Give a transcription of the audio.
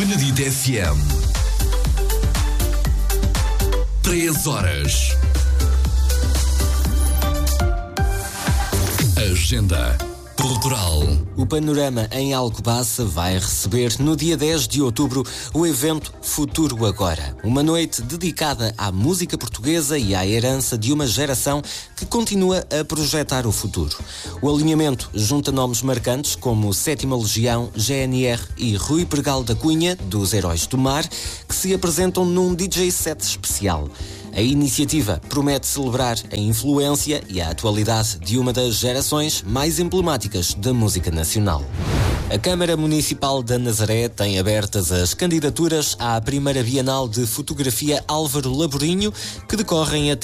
Benedito FM. 3 horas. Agenda cultural. O Panorama em Alcobaça vai receber no dia 10 de outubro o evento Futuro Agora, uma noite dedicada à música portuguesa e à herança de uma geração que continua a projetar o futuro. O alinhamento junta nomes marcantes como Sétima Legião, GNR e Rui Pregal da Cunha, dos Heróis do Mar, que se apresentam num DJ set especial. A iniciativa promete celebrar a influência e a atualidade de uma das gerações mais emblemáticas da música nacional. A Câmara Municipal da Nazaré tem abertas as candidaturas à primeira Bienal de Fotografia Álvaro Laborinho, que decorrem até